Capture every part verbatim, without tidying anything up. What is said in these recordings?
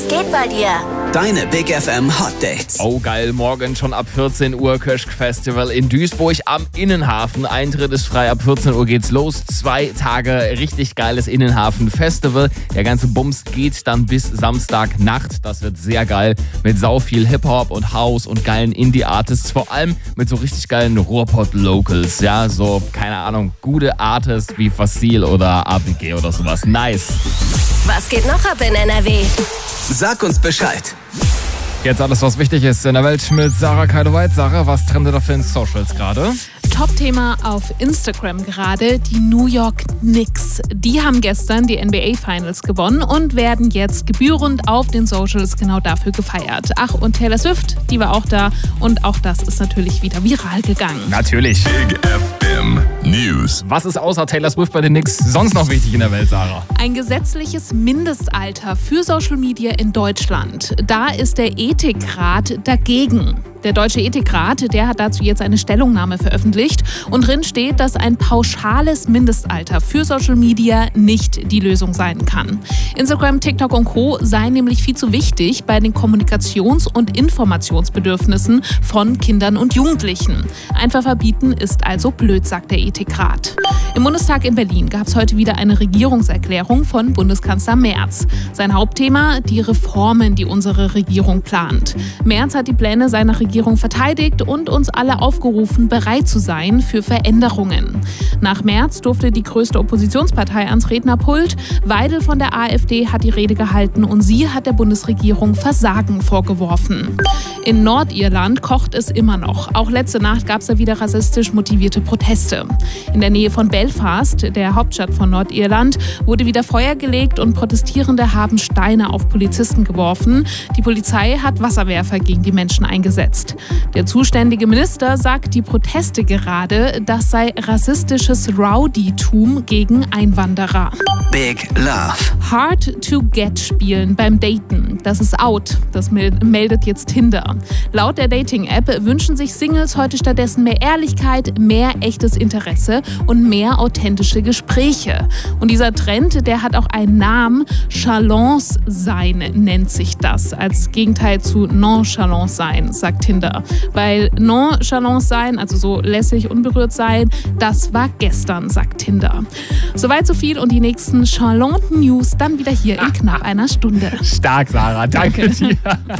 Was geht bei dir? Deine Big F M Hot Dates. Oh geil, morgen schon ab vierzehn Uhr Köschk Festival in Duisburg am Innenhafen. Eintritt ist frei, ab vierzehn Uhr geht's los. Zwei Tage richtig geiles Innenhafen-Festival. Der ganze Bums geht dann bis Samstagnacht. Das wird sehr geil mit sau viel Hip-Hop und House und geilen Indie-Artists. Vor allem mit so richtig geilen Ruhrpott-Locals. Ja, so, keine Ahnung, gute Artists wie Fossil oder A B G oder sowas. Nice. Was geht noch ab in N R W? Sag uns Bescheid. Jetzt alles, was wichtig ist in der Welt mit Sarah Keideweit. Sarah, was trendet auf den Socials gerade? Top-Thema auf Instagram gerade, die New York Knicks. Die haben gestern die N B A Finals gewonnen und werden jetzt gebührend auf den Socials genau dafür gefeiert. Ach, und Taylor Swift, die war auch da und auch das ist natürlich wieder viral gegangen. Natürlich. Big F M News. Was ist außer Taylor Swift bei den Knicks sonst noch wichtig in der Welt, Sarah? Ein gesetzliches Mindestalter für Social Media in Deutschland. Da ist der Ethikrat dagegen. Der Deutsche Ethikrat, der hat dazu jetzt eine Stellungnahme veröffentlicht und drin steht, dass ein pauschales Mindestalter für Social Media nicht die Lösung sein kann. Instagram, TikTok und Co. seien nämlich viel zu wichtig bei den Kommunikations- und Informationsbedürfnissen von Kindern und Jugendlichen. Einfach verbieten ist also blöd, sagt der Ethikrat. Im Bundestag in Berlin gab es heute wieder eine Regierungserklärung von Bundeskanzler Merz. Sein Hauptthema, die Reformen, die unsere Regierung plant. Merz hat die Pläne seiner Regierung verteidigt und uns alle aufgerufen, bereit zu sein für Veränderungen. Nach Merz durfte die größte Oppositionspartei ans Rednerpult. Weidel von der AfD hat die Rede gehalten und sie hat der Bundesregierung Versagen vorgeworfen. In Nordirland kocht es immer noch. Auch letzte Nacht gab es da wieder rassistisch motivierte Proteste. In der Nähe von Belfast, der Hauptstadt von Nordirland, wurde wieder Feuer gelegt und Protestierende haben Steine auf Polizisten geworfen. Die Polizei hat Wasserwerfer gegen die Menschen eingesetzt. Der zuständige Minister sagt, die Proteste gerade, das sei rassistisches Rowdytum gegen Einwanderer. Big Love. Hard to Get spielen beim Daten. Das ist out. Das meldet jetzt Tinder. Laut der Dating-App wünschen sich Singles heute stattdessen mehr Ehrlichkeit, mehr echtes Interesse und mehr authentische Gespräche. Und dieser Trend, der hat auch einen Namen. Chalance sein nennt sich das. Als Gegenteil zu Nonchalance sein, sagt Tinder. Weil Nonchalance sein, also so lässig, unberührt sein, das war gestern, sagt Tinder. Soweit so viel und die nächsten charlanten News dann wieder hier in knapp einer Stunde. Stark, Sarah. Danke dir.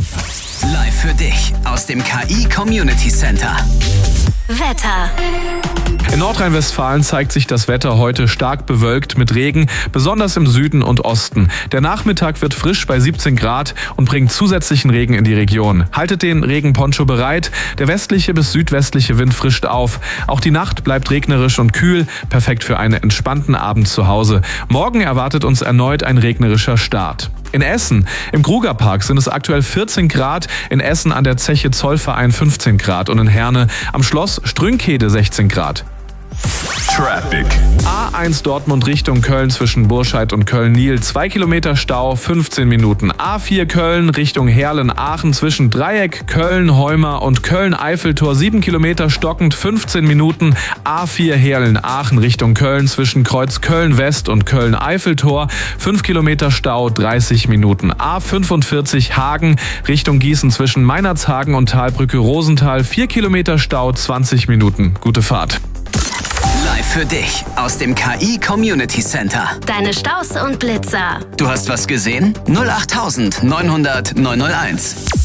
Live für dich aus dem K I Community Center. Wetter. In Nordrhein-Westfalen zeigt sich das Wetter heute stark bewölkt mit Regen, besonders im Süden und Osten. Der Nachmittag wird frisch bei siebzehn Grad und bringt zusätzlichen Regen in die Region. Haltet den Regenponcho bereit. Der westliche bis südwestliche Wind frischt auf. Auch die Nacht bleibt regnerisch und kühl, perfekt für einen entspannten Abend zu Hause. Morgen erwartet uns erneut ein regnerischer Start. In Essen, im Krugerpark sind es aktuell vierzehn Grad, in Essen an der Zeche Zollverein fünfzehn Grad und in Herne am Schloss Strünkede sechzehn Grad. Traffic. A eins Dortmund Richtung Köln zwischen Burscheid und Köln-Niel. zwei Kilometer Stau, fünfzehn Minuten. A vier Köln Richtung Herlen-Aachen zwischen Dreieck, Köln, Heumer und Köln-Eiffeltor. sieben Kilometer stockend, fünfzehn Minuten. A vier Herlen-Aachen Richtung Köln zwischen Kreuz Köln-West und Köln-Eiffeltor. fünf Kilometer Stau, dreißig Minuten. A fünfundvierzig Hagen Richtung Gießen zwischen Meinerzhagen und Talbrücke Rosenthal. vier Kilometer Stau, zwanzig Minuten. Gute Fahrt. Live für dich aus dem K I Community Center. Deine Staus und Blitzer. Du hast was gesehen? null acht neunhundert neunhunderteins.